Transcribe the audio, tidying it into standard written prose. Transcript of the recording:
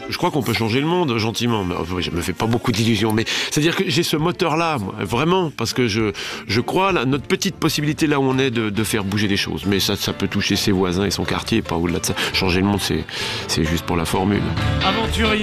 Je crois qu'on peut changer le monde gentiment. Mais, je me fais pas beaucoup d'illusions, mais c'est-à-dire que j'ai ce moteur-là, moi, vraiment, parce que je crois à notre petite possibilité là où on est de faire bouger les choses. Mais ça peut toucher ses voisins et son quartier, pas au-delà de ça. Changer le monde, c'est juste pour la formule. Aventurier.